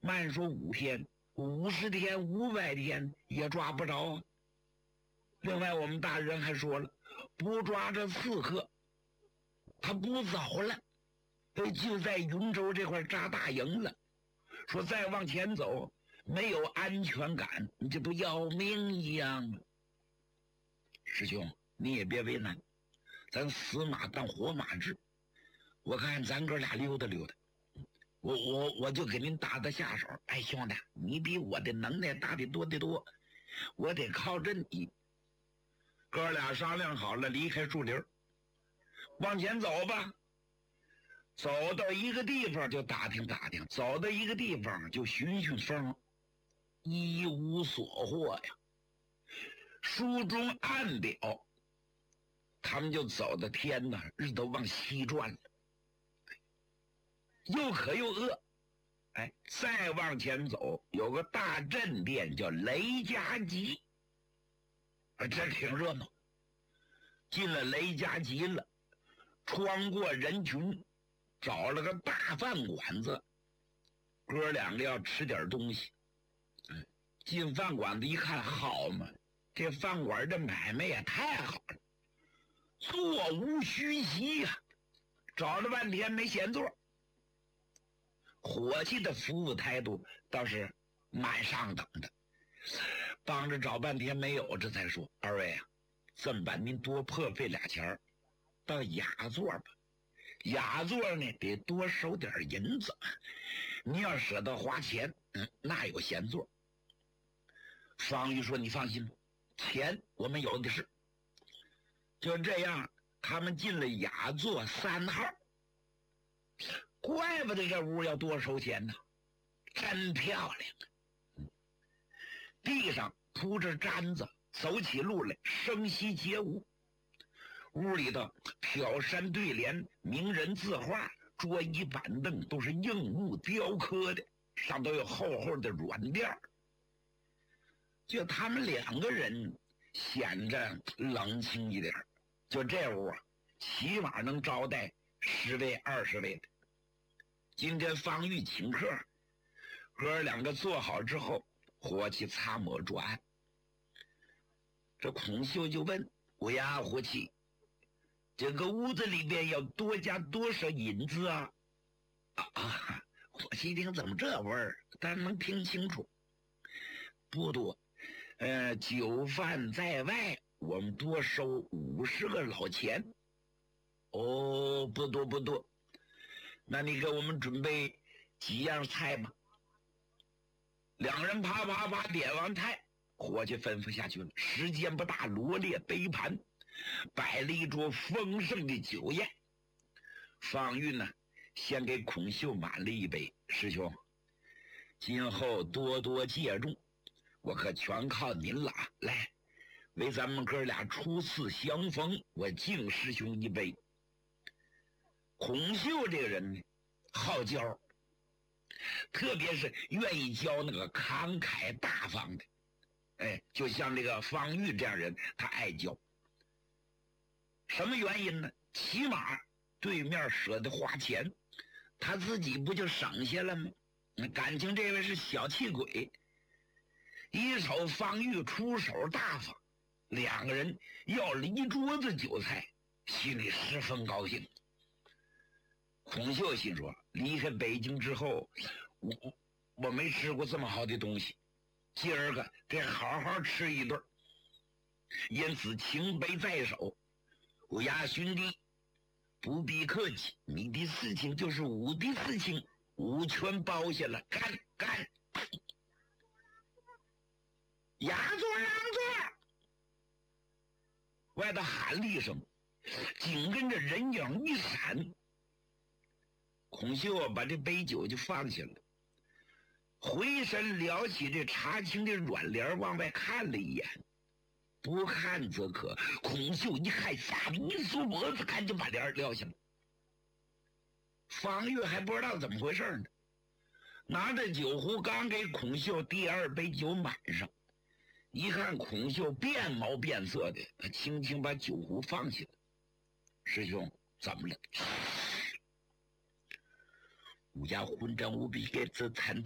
慢说5天，50天、500天也抓不着啊。另外，我们大人还说了，不抓这刺客，他不走了，就在云州这块扎大营了。说再往前走，没有安全感，你这不要命一样吗？师兄，你也别为难，咱死马当活马治。我看咱哥俩溜达溜达，我就给您打打下手。哎，兄弟，你比我的能耐大得多得多，我得靠着你。哥俩商量好了，离开树林，往前走吧。走到一个地方就打听打听，走到一个地方就寻寻风，一无所获呀。书中暗表，他们就走到天呐，日都往西转了，又渴又饿。哎，再往前走，有个大镇店叫雷家集，这挺热闹。进了雷家集了，穿过人群，找了个大饭馆子，哥两个要吃点东西。进饭馆子一看，好嘛，这饭馆的买卖也太好了，座无虚席呀，找了半天没闲座。伙计的服务态度倒是蛮上等的，帮着找半天没有，这才说：“二位啊，这么办，您多破费俩钱儿，到雅座吧。雅座呢得多收点银子，你要舍得花钱，那有闲座。”方玉说：“你放心，钱我们有的是。”就这样，他们进了雅座3号。怪不得这屋要多收钱呢，真漂亮。地上铺着毡子，走起路来声息皆无。屋里头挑山对联、名人字画，桌椅板凳都是硬木雕刻的，上都有厚厚的软垫。就他们2个人显着冷清一点。就这屋啊，起码能招待10位、20位的。今天方玉请客，哥两个坐好之后，伙计擦抹转案。这孔秀就问：“我呀，伙计，这个屋子里边要多加多少银子啊？”伙计一听怎么这味儿，但能听清楚，不多。酒饭在外，我们多收50个老钱。哦，不多不多。那你给我们准备几样菜吧。2人啪啪啪点完菜，伙计吩咐下去了。时间不大，罗列杯盘，摆了一桌丰盛的酒宴。方玉呢，先给孔秀满了一杯：“师兄，今后多多借重，我可全靠您了。来，为咱们哥俩初次相逢，我敬师兄一杯。”孔秀这个人呢，好交，特别是愿意交那个慷慨大方的。就像这个方玉这样人，他爱交。什么原因呢？起码对面舍得花钱，他自己不就省下了吗？感情这位是小气鬼，一瞅方玉出手大方，2个人要了一桌子酒菜，心里十分高兴。孔秀心说：“离开北京之后，我没吃过这么好的东西，今儿个得好好吃一顿。因此情杯在手，我呀兄弟，不必客气，你的事情就是我的事情，我全包下了，干干！”雅座让座！外头喊了一声，紧跟着人影一闪。孔秀把这杯酒就放下了，回身撩起这茶青的软帘往外看了一眼，不看则可。孔秀一看，吓得一缩脖子，赶紧把帘撩下来。方玉还不知道怎么回事呢，拿着酒壶刚给孔秀第2杯酒满上，一看孔秀变毛变色的，他轻轻把酒壶放下了。“师兄，怎么了？”“我家混账无比给这餐